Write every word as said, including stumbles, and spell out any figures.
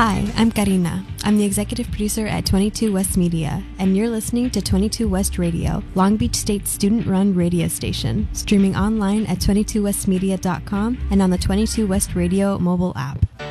Hi, I'm Karina. I'm the executive producer at twenty-two West Media, and you're listening to twenty-two West Radio, Long Beach State's student-run radio station, streaming online at twenty-two west media dot com and on the twenty-two West Radio mobile app.